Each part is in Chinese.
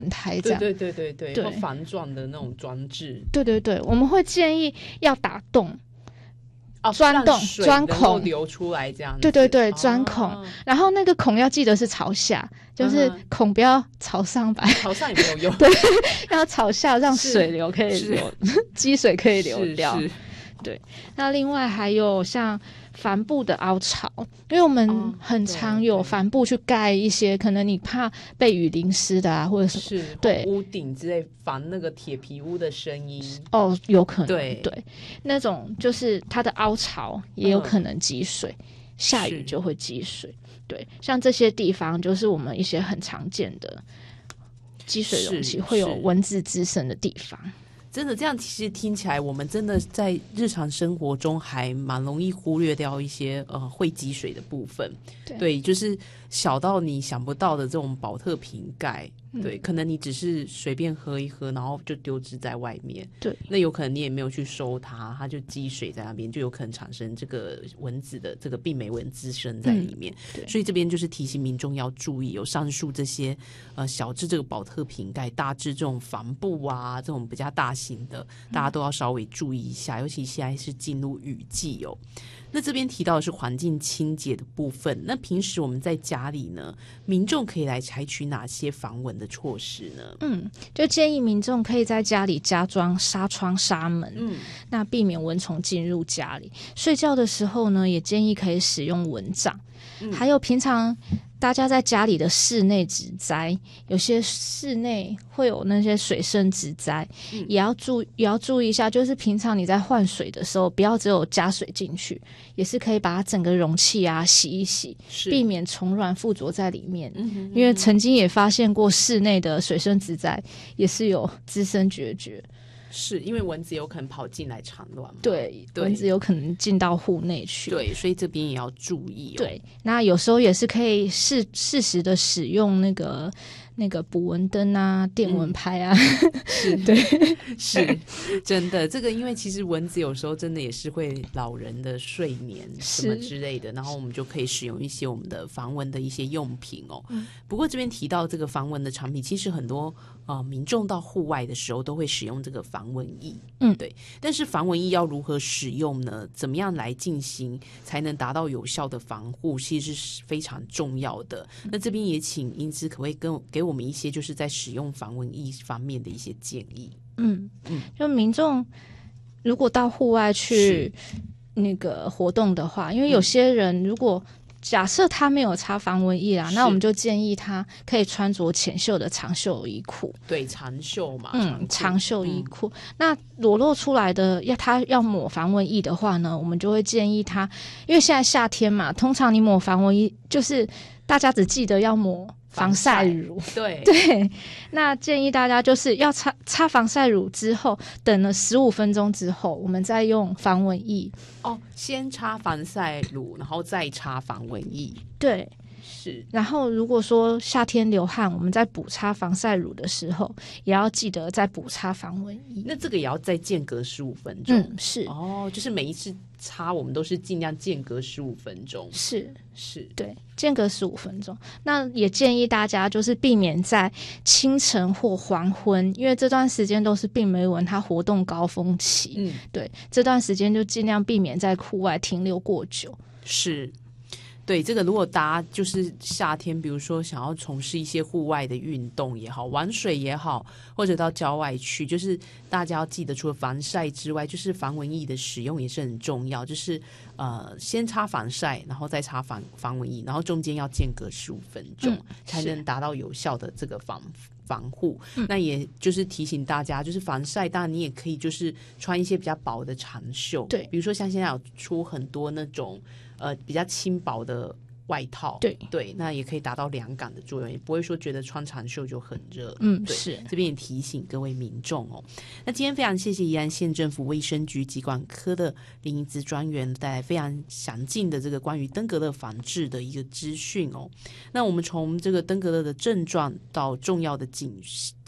胎这样。 对对对对对，或防撞的那种装置。 对对对，我们会建议要打洞。钻洞、 钻孔流出来这样子。 对对对，钻孔，然后那个孔要记得是朝下，就是孔不要朝上摆， 朝上也没有用。 对，要朝下，让水流可以流，积水可以流掉。对，那另外还有像帆布的凹槽，因为我们很常有帆布去盖一些可能你怕被雨淋湿的啊，或者是对屋顶之类防那个铁皮屋的声音。 有可能。 对， 那种就是它的凹槽也有可能积水，下雨就会积水。对，像这些地方就是我们一些很常见的积水容器会有蚊子滋生的地方。 真的这样，其实听起来我们真的在日常生活中还蛮容易忽略掉一些会积水的部分。对，就是小到你想不到的这种保特瓶盖，对，可能你只是随便喝一喝，然后就丢置在外面， 对， 那有可能你也没有去收它，它就积水在那边，就有可能产生这个蚊子的这个病媒蚊滋生在里面。所以这边就是提醒民众要注意，有上述这些小至这个保特瓶盖，大至这种帆布啊，这种比较大型的，大家都要稍微注意一下，尤其现在是进入雨季哦。那这边提到的是环境清洁的部分，那平时我们在家里呢，民众可以来采取哪些防蚊的措施呢？ 就建议民众可以在家里加装纱窗、纱门，那避免蚊虫进入家里。睡觉的时候呢，也建议可以使用蚊帐，还有平常大家在家里的室内植栽，有些室内会有那些水生植栽，也要注意一下，就是平常你在换水的时候，不要只有加水进去，也是可以把它整个容器啊洗一洗，避免虫卵附着在里面。因为曾经也发现过室内的水生植栽也是有滋生孑孓。 是因为蚊子有可能跑进来产卵嘛？ 对，蚊子有可能进到户内去。 对，所以这边也要注意。 对，那有时候也是可以适时的使用那个捕蚊灯啊、电蚊拍啊。对， 是真的。这个因为其实蚊子有时候真的也是会扰人的睡眠什么之类的，然后我们就可以使用一些我们的防蚊的一些用品哦。不过这边提到这个防蚊的产品，其实很多民众到户外的时候都会使用这个防蚊液。对。但是防蚊液要如何使用呢？怎么样来进行才能达到有效的防护，其实是非常重要的。那这边也请英姿可不可以给我们一些就是在使用防蚊液方面的一些建议？ 就民众如果到户外去那个活动的话，因为有些人如果假设他没有擦防蚊液啦，那我们就建议他可以穿着浅袖的长袖衣裤。 对，长袖嘛， 长袖衣裤。那裸露出来的他要抹防蚊液的话呢，我们就会建议他，因为现在夏天嘛，通常你抹防蚊液就是大家只记得要抹防晒乳。 对， 那建议大家就是要擦防晒乳之后，等了15分钟之后，我们再用防蚊液。 先擦防晒乳，然后再擦防蚊液。 对， 是。 然后如果说夏天流汗，我们在补擦防晒乳的时候，也要记得再补擦防蚊液。 那这个也要再间隔15分钟。 是。 就是每一次擦我们都是尽量间隔15分钟。 是，对，间隔15分钟。那也建议大家就是避免在清晨或黄昏，因为这段时间都是病媒蚊它活动高峰期。对，这段时间就尽量避免在户外停留过久。 是。对，这个如果大家就是夏天比如说想要从事一些户外的运动也好，玩水也好，或者到郊外去，就是大家要记得除了防晒之外，就是防蚊液的使用也是很重要，就是先擦防晒，然后再擦防蚊液，然后中间要间隔15分钟，才能达到有效的这个防护。那也就是提醒大家，就是防晒当然你也可以就是穿一些比较薄的长袖。 对， 比如说像现在有出很多那种比较轻薄的外套。对，那也可以达到凉感的作用，也不会说觉得穿长袖就很热。对， 是。 这边也提醒各位民众哦。那今天非常谢谢宜兰县政府卫生局疾管科的林英姿专员带来非常详尽的这个关于登革热防治的一个资讯哦。那我们从这个登革热的症状到重要的警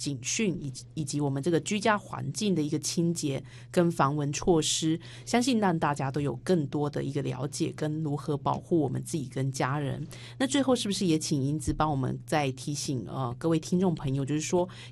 警讯以及我们这个居家环境的一个清洁跟防蚊措施，相信让大家都有更多的一个了解跟如何保护我们自己跟家人。那最后是不是也请英姿帮我们再提醒各位听众朋友，就是说